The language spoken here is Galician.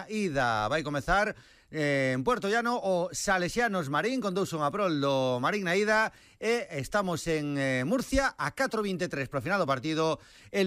ida. Vai comezar en Puerto Llano o Salesianos Marín con 2-1 a prol do Marín na ida, e estamos en Murcia a 4:23 para o final do partido. El